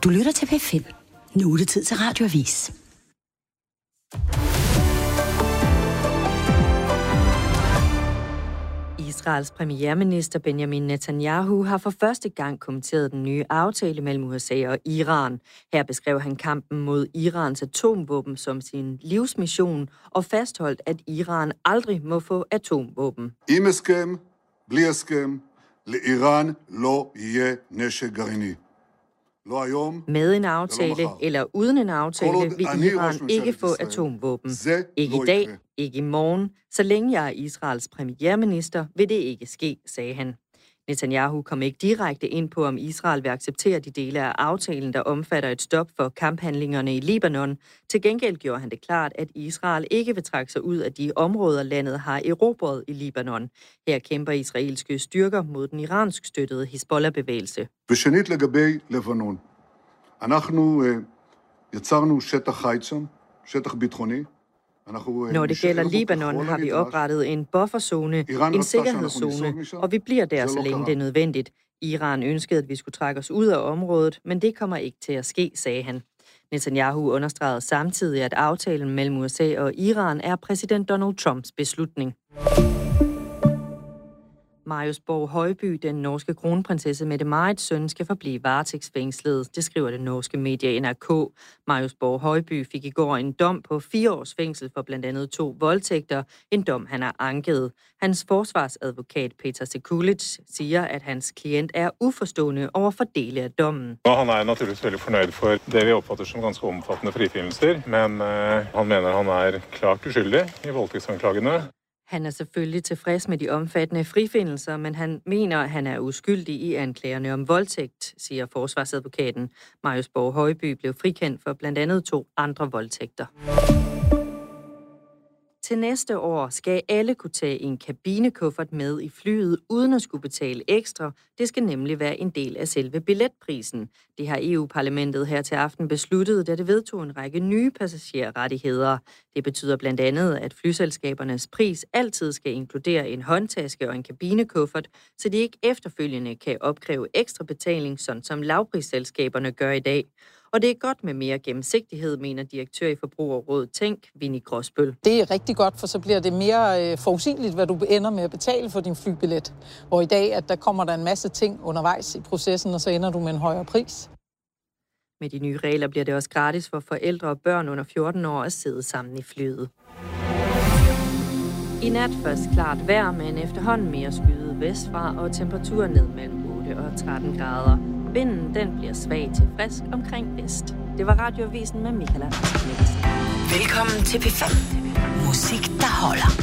Du lytter til P5. Nu er det tid til Radioavis. Israels premierminister Benjamin Netanyahu har for første gang kommenteret den nye aftale mellem USA og Iran. Her beskrev han kampen mod Irans atomvåben som sin livsmission og fastholdt, at Iran aldrig må få atomvåben. Im הסכם, bli הסכם, לאיראן לא יהיה נשק גרעיני. Med en aftale eller uden en aftale vil Iran ikke få atomvåben. Ikke i dag, ikke i morgen. Så længe jeg er Israels premierminister, vil det ikke ske, sagde han. Netanyahu kom ikke direkte ind på, om Israel vil acceptere de dele af aftalen, der omfatter et stop for kamphandlingerne i Libanon. Til gengæld gjorde han det klart, at Israel ikke vil trække sig ud af de områder, landet har erobret i Libanon. Her kæmper israelske styrker mod den iransk støttede Hezbollah-bevægelse. ושנית לגבי לבנון. אנחנו יצרנו שטח חיץ שם, שטח ביטחוני. Når det gælder Libanon, har vi oprettet en bufferzone, en sikkerhedszone, og vi bliver der, så længe det er nødvendigt. Iran ønskede, at vi skulle trække os ud af området, men det kommer ikke til at ske, sagde han. Netanyahu understregede samtidig, at aftalen mellem USA og Iran er præsident Donald Trumps beslutning. Marius Borg Højby, den norske kronprinsesse Mette-Marits søn, skal forblive varetægtsfængslet. Det skriver det norske medie NRK. Marius Borg Højby fik i går en dom på 4 års fængsel for blandt andet 2 voldtægter. En dom, han har anket. Hans forsvarsadvokat Peter Sekulic siger, at hans klient er uforstående over for dele af dommen. Han er naturligvis veldig fornøyd for det, vi opfatter som ganske omfattende frifinnelser, men han mener, han er klart uskyldig i voldtægtsanklagene. Han er selvfølgelig tilfreds med de omfattende frifindelser, men han mener, at han er uskyldig i anklagerne om voldtægt, siger forsvarsadvokaten. Marius Borg Højby blev frikendt for blandt andet 2 andre voldtægter. Til næste år skal alle kunne tage en kabinekuffert med i flyet, uden at skulle betale ekstra. Det skal nemlig være en del af selve billetprisen. Det har EU-parlamentet her til aften besluttet, da det vedtog en række nye passagerrettigheder. Det betyder blandt andet, at flyselskabernes pris altid skal inkludere en håndtaske og en kabinekuffert, så de ikke efterfølgende kan opkræve ekstra betaling, sådan som lavprisselskaberne gør i dag. Og det er godt med mere gennemsigtighed, mener direktør i Forbrugerrådet Tænk, Winnie Gråsbøl. Det er rigtig godt, for så bliver det mere forudsigeligt, hvad du ender med at betale for din flybillet. Hvor i dag, at der kommer der en masse ting undervejs i processen, og så ender du med en højere pris. Med de nye regler bliver det også gratis for forældre og børn under 14 år at sidde sammen i flyet. I nat først klart vejr, men efterhånden mere skyet vestfra og temperaturer ned mellem 8 og 13 grader. Vinden den bliver svag til frisk omkring vest. Det var Radioavisen med Michaela Mikkelsen. Velkommen til P5. Musik, der holder.